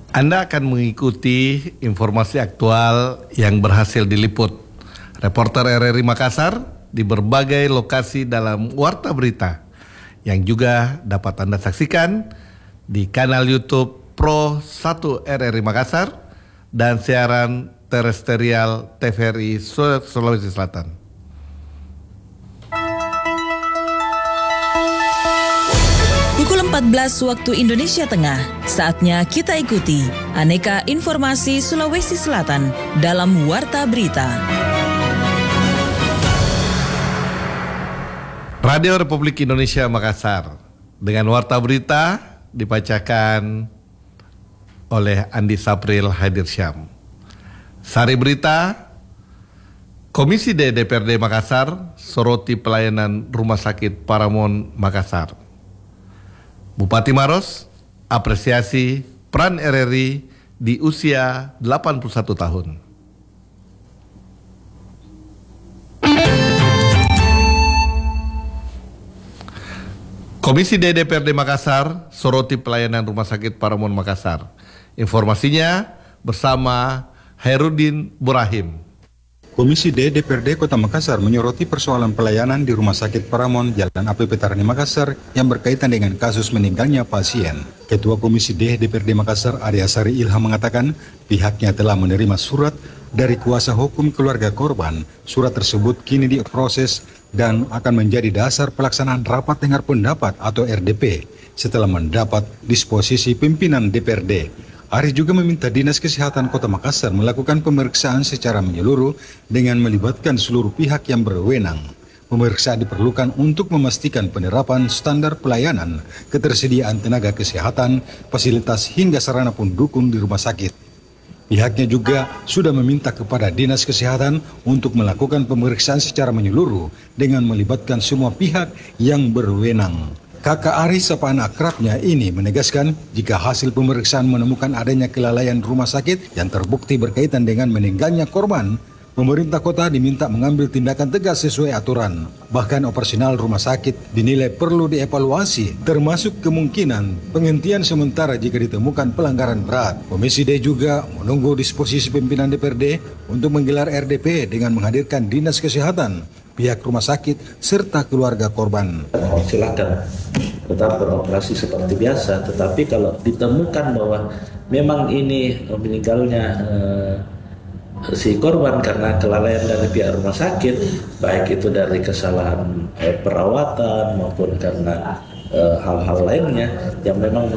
Anda akan mengikuti informasi aktual yang berhasil diliput reporter RRI Makassar di berbagai lokasi dalam Warta Berita yang juga dapat Anda saksikan di kanal YouTube Pro 1 RRI Makassar dan siaran terestrial TVRI Sulawesi Selatan. Pukul 14 waktu Indonesia Tengah, saatnya kita ikuti aneka informasi Sulawesi Selatan dalam Warta Berita. Radio Republik Indonesia Makassar dengan Warta Berita dibacakan oleh Andi Sapril Hadirsyam. Sari Berita, Komisi D DPRD Makassar soroti pelayanan Rumah Sakit Paramount Makassar. Bupati Maros apresiasi peran RRI di usia 81 tahun. Komisi D DPRD Makassar soroti pelayanan Rumah Sakit Paramount Makassar. Informasinya bersama Hairudin Burahim. Komisi D DPRD Kota Makassar menyoroti persoalan pelayanan di Rumah Sakit Paramount Jalan APP Tarani Makassar yang berkaitan dengan kasus meninggalnya pasien. Ketua Komisi D DPRD Makassar Arya Sari Ilham mengatakan pihaknya telah menerima surat dari kuasa hukum keluarga korban. Surat tersebut kini diproses dan akan menjadi dasar pelaksanaan rapat dengar pendapat atau RDP setelah mendapat disposisi pimpinan DPRD. Ari juga meminta Dinas Kesehatan Kota Makassar melakukan pemeriksaan secara menyeluruh dengan melibatkan seluruh pihak yang berwenang. Pemeriksaan diperlukan untuk memastikan penerapan standar pelayanan, ketersediaan tenaga kesehatan, fasilitas hingga sarana pendukung di rumah sakit. Pihaknya juga sudah meminta kepada Dinas Kesehatan untuk melakukan pemeriksaan secara menyeluruh dengan melibatkan semua pihak yang berwenang. Kakak Ari sapaan akrabnya ini menegaskan jika hasil pemeriksaan menemukan adanya kelalaian rumah sakit yang terbukti berkaitan dengan meninggalnya korban, pemerintah kota diminta mengambil tindakan tegas sesuai aturan. Bahkan operasional rumah sakit dinilai perlu dievaluasi, termasuk kemungkinan penghentian sementara jika ditemukan pelanggaran berat. Komisi D juga menunggu disposisi pimpinan DPRD untuk menggelar RDP dengan menghadirkan Dinas Kesehatan, pihak rumah sakit, serta keluarga korban. Silakan tetap beroperasi seperti biasa, tetapi kalau ditemukan bahwa memang ini meninggalnya si korban karena kelalaian dari pihak rumah sakit, baik itu dari kesalahan perawatan maupun karena hal-hal lainnya yang memang